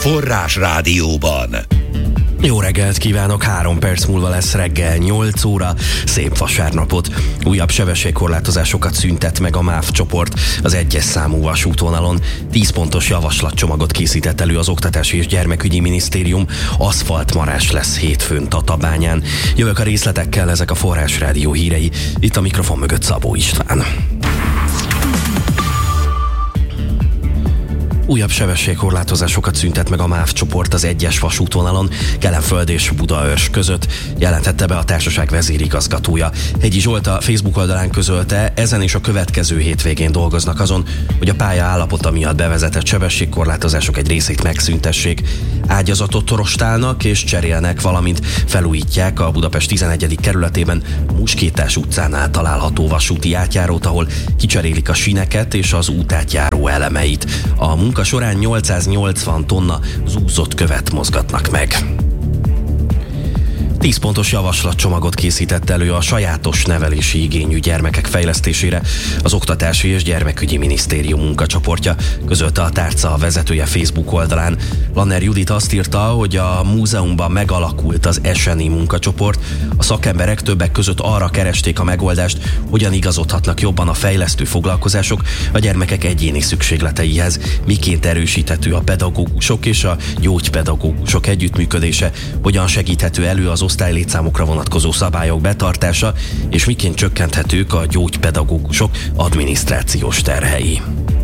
Forrás Rádióban. Jó reggelt kívánok, 3 perc múlva lesz reggel 8 óra, szép vasárnapot. Újabb sebességkorlátozásokat szüntet meg a MÁV csoport az 1-es számú vasútvonalon. 10 pontos javaslatcsomagot készített elő az Oktatási és Gyermekügyi Minisztérium. Aszfaltmarás lesz hétfőn Tatabányán. Jövök a részletekkel, ezek a Forrás Rádió hírei. Itt a mikrofon mögött Szabó István. Újabb sebességkorlátozásokat szüntet meg a MÁV csoport az 1-es vasútvonalon Kelenföld és Budaörs között, jelentette be a társaság vezérigazgatója. Hegyi Zsolt a Facebook oldalán közölte, ezen és a következő hétvégén dolgoznak azon, hogy a pálya állapota miatt bevezetett sebességkorlátozások egy részét megszüntessék. Ágyazatot rostálnak és cserélnek, valamint felújítják a Budapest 11. kerületében Muskétás utcánál található vasúti átjárót, ahol kicserélik a síneket és az útátjáró elemeit. A munka során 880 tonna zúzott követ mozgatnak meg. 10 pontos javaslatcsomagot készített elő a sajátos nevelési igényű gyermekek fejlesztésére az Oktatási és Gyermekügyi Minisztérium munkacsoportja, közölte a tárca vezetője Facebook oldalán. Lanner Judit azt írta, hogy a múzeumban megalakult az SNI munkacsoport. A szakemberek többek között arra keresték a megoldást, hogyan igazodhatnak jobban a fejlesztő foglalkozások a gyermekek egyéni szükségleteihez, miként erősíthető a pedagógusok és a gyógypedagógusok együttműködése, hogyan segíthető elő az osztálylétszámokra vonatkozó szabályok betartása, és miként csökkenthetők a gyógypedagógusok adminisztrációs terhei.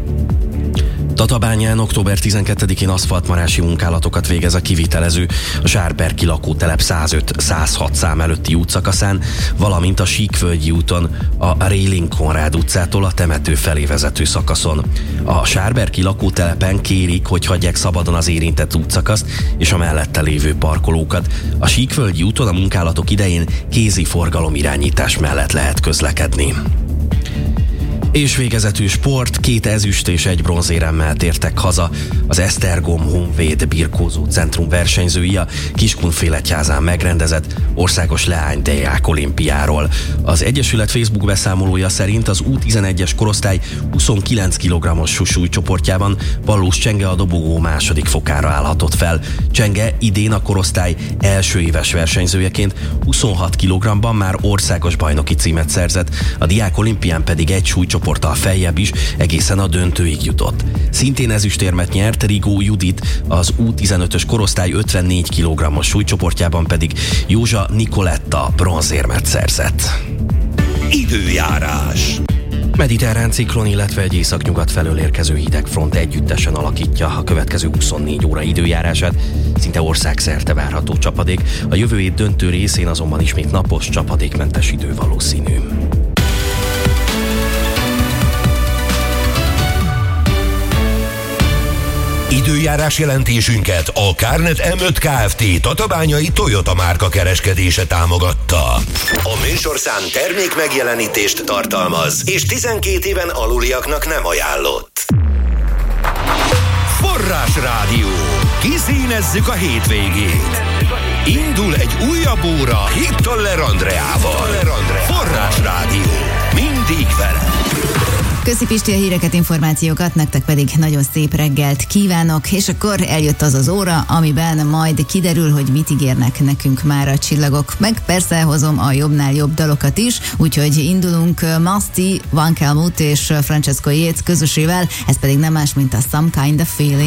Tatabányán október 12-én aszfaltmarási munkálatokat végez a kivitelező a Sárberki lakótelep 105-106 szám előtti útszakaszán, valamint a Síkvölgyi úton a Réling Konrád utcától a temető felé vezető szakaszon. A Sárberki lakótelepen kérik, hogy hagyják szabadon az érintett útszakaszt és a mellette lévő parkolókat. A Síkvölgyi úton a munkálatok idején kézi forgalomirányítás mellett lehet közlekedni. És végezetű sport, 2 ezüst és 1 bronzéremmel tértek haza az Esztergom Honvéd Birkózó Centrum versenyzői a Kiskunfélegyházán megrendezett országos leánydiák olimpiáról. Az Egyesület Facebook beszámolója szerint az U11-es korosztály 29 kg-os súlycsoportjában Pallós Csenge a dobogó második fokára állhatott fel. Csenge idén a korosztály első éves versenyzőjeként 26 kg-ban már országos bajnoki címet szerzett, a diák olimpián pedig egy súlycsoporttal feljebb is egészen a döntőig jutott. Szintén ezüstérmet nyert Rigó Judit, az U15-ös korosztály 54 kg-os súlycsoportjában pedig Józsa Nikoletta bronzérmet szerzett. Időjárás. Mediterrán ciklon, illetve egy északnyugat felől érkező hidegfront együttesen alakítja a következő 24 óra időjárását. Szinte országszerte várható csapadék, a jövő hét döntő részén azonban ismét napos, csapadékmentes idő valószínű. Időjárás jelentésünket a Kárnet M5 Kft. Tatabányai Toyota márka kereskedése támogatta. A műsorszám termék megjelenítést tartalmaz, és 12 éven aluliaknak nem ajánlott. Forrás Rádió. Kiszínezzük a hétvégét. Indul egy újabb óra Hittoller Andreával. Forrás Rádió. Mindig vele. Köszi Pisti a híreket, információkat, nektek pedig nagyon szép reggelt kívánok, és akkor eljött az az óra, amiben majd kiderül, hogy mit ígérnek nekünk már a csillagok. Meg persze hozom a jobbnál jobb dalokat is, úgyhogy indulunk Masti, Van Kelmut és Francesco Yates közösével, ez pedig nem más, mint a Some Kind of Feeling.